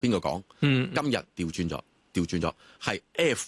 邊個講，今日調轉咗，係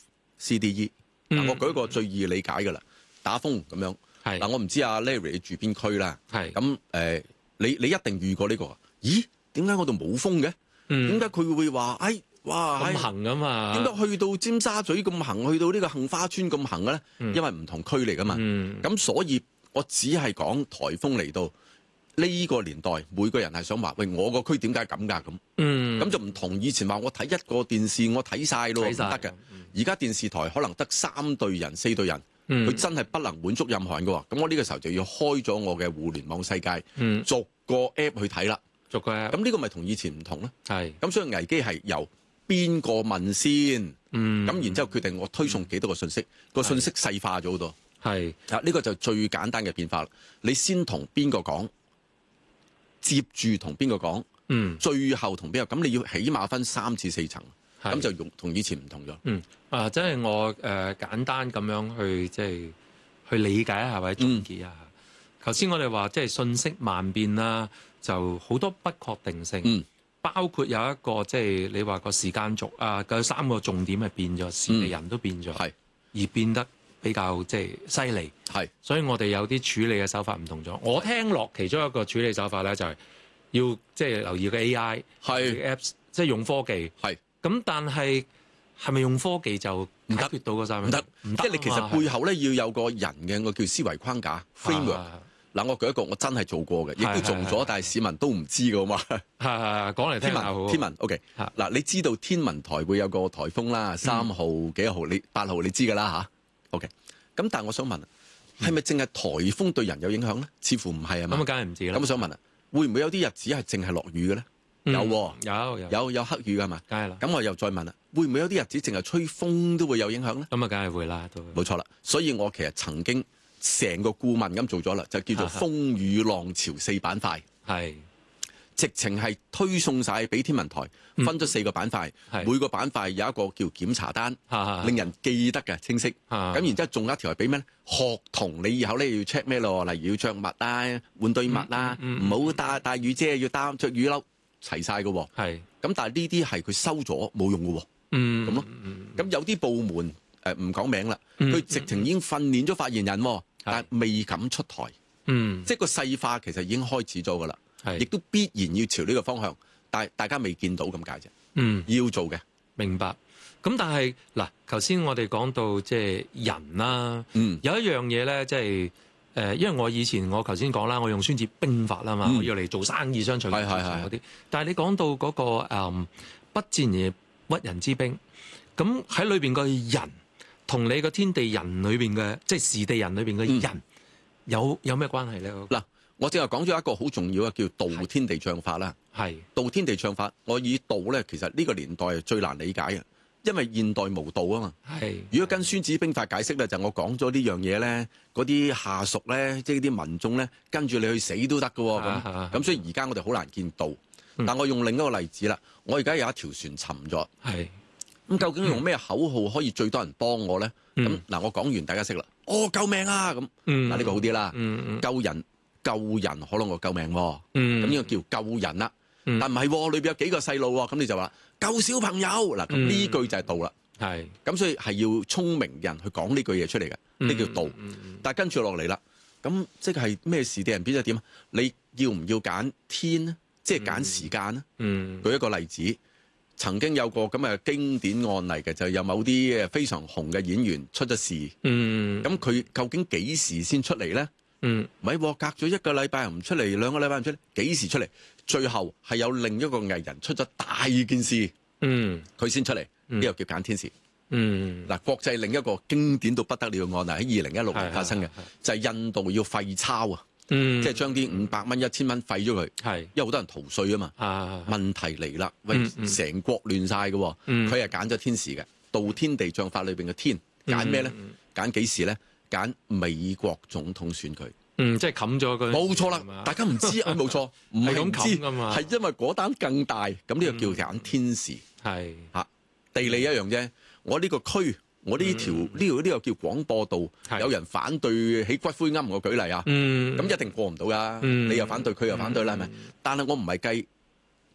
FCDE。嗱，我舉一個最易理解嘅啦，打風咁樣。嗱，我唔知阿 Larry 你住邊區啦。咁你一定遇過呢個？咦？點解我度冇風嘅？點解佢會話哇咁行啊嘛？ 點解去到尖沙咀咁行，去到呢個杏花村咁行嘅咧？因為唔同區嚟噶嘛。咁所以我只係講颱風嚟到呢個年代，每個人係想話喂，我個區點解咁㗎咁？咁就唔同以前話我睇一個電視我睇晒咯，唔得嘅。而家電視台可能得3隊人、4隊人，佢真係不能滿足任何人嘅喎。咁我呢個時候就要開咗我嘅互聯網世界，逐個 app 去睇啦。 逐個 app。 咁呢個咪同以前唔同咧？ 係。 咁所以危機係由邊個問先？咁然之後決定我推送幾多個信息，個信息細化咗好多。 係。 呢個就最簡單嘅變化啦。你先同邊個講，接住同邊個講，最後同邊個？咁你要起碼分3至4層。咁就同以前唔同咗。 即係我簡單咁樣去理解一下或者總結一下。頭先我哋話即係信息萬變啦，就好多不確定性。包括有一個即係你話個時間軸啊，個3個重點係變咗，時地人都變咗，而變得比較即係犀利。所以我哋有啲處理嘅手法唔同咗。我聽落其中一個處理手法咧，就係要即係留意個 AI Apps， 即係用科技。咁但係咪用科技就解決到個3樣？唔得， 即係你其實背後咧要有個人嘅我叫思維框架 framework。嗱，我舉一個我真係做過嘅，亦都做咗，但係市民都唔知㗎嘛。 講嚟聽下好。 天文 OK。嗱，你知道天文台會有個颱風啦，3號幾號？你8號你知㗎啦嚇。OK。咁但係我想問，係咪淨係颱風對人有影響咧？似乎唔係啊嘛。 咁梗係唔知啦。 咁我想問啊，會唔會有啲日子係淨係落雨嘅咧？有黑雨㗎嘛？ 梗係啦。 咁我又再問啦，會唔會有啲日子淨係吹風都會有影響咧？ 咁啊，梗係會啦，都冇錯啦。所以我其實曾經成個顧問咁做咗啦，就叫做風雨浪潮4板塊，直情係推送晒俾天文台，分咗4個板塊，每個板塊有一個叫檢查單，令人記得嘅清晰。咁然之後仲有一條係俾咩咧？學童你以後咧要 check 咩咯？例如要着襪啦、換對襪啦，唔好帶雨遮，要着雨褸。齊晒嘅喎，咁但係呢啲係佢收咗冇用嘅喎，咁咯。咁有啲部門唔講名啦，佢直情已經訓練咗發言人，但係未敢出台，即係個細化其實已經開始咗㗎啦，亦都必然要朝呢個方向，但係大家未見到咁解啫，要做嘅。 明白。咁但係嗱，頭先我哋講到即係人啦，有一樣嘢咧，即係。因為我以前我頭先講啦，我用孫子兵法啦嘛，我要嚟做生意相隨嗰啲。但係你講到嗰個不戰而屈人之兵，咁喺裏邊個人同你個天地人裏邊嘅，即係時地人裏邊嘅人有咩關係咧？ 嗱，我正係講咗一個好重要嘅叫道天地將法啦。道天地將法，我以道咧，其實呢個年代係最難理解嘅。因為現代無道啊嘛，如果跟《孫子兵法》解釋咧，就我講咗呢樣嘢咧，嗰啲下屬咧，即係啲民眾咧，跟住你去死都得㗎喎。咁所以而家我哋好難見道。但我用另一個例子啦，我而家有一條船沉咗，咁究竟用咩口號可以最多人幫我咧？咁嗱，我講完大家識啦。救命啊！咁嗱呢個好啲啦，救人可能我救命喎，咁呢個叫救人啦。但唔係，裏邊有幾個細路喎，咁你就話救小朋友嗱，咁呢句就係道啦。咁所以係要聰明人去講呢句嘢出嚟嘅，呢叫道。但係跟住落嚟啦，咁即係咩時地人變咗點啊？你要唔要揀天咧？即係揀時間咧？舉一個例子，曾經有個咁嘅經典案例嘅，就有某啲非常紅嘅演員出咗事。咁佢究竟幾時先出嚟咧？咪隔咗1個禮拜又唔出嚟，2個禮拜唔出嚟，幾時出嚟？最後係有另一個藝人出咗大件事，佢先出嚟，呢個叫揀天時。嗱，國際另一個經典到不得了嘅案例喺2016年發生嘅，就係印度要廢鈔啊，即係將啲500蚊、1000蚊廢咗佢，因為好多人逃稅啊嘛。問題嚟啦，喂，成國亂晒嘅，佢係揀咗天時嘅，道天地將法裏邊嘅天，揀咩咧？揀幾時咧？揀美國總統選舉。 即係冚咗佢。冇錯啦，大家唔知啊，冇錯，唔係咁冚㗎嘛，係因為嗰單更大，咁呢個叫揀天時。地理一樣啫。我呢個區，我呢條呢個叫廣播道，有人反對起骨灰龕，我舉例啊，咁一定過唔到㗎。你又反對，佢又反對啦，係咪？但係我唔係計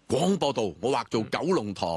廣播道我劃做九龍塘。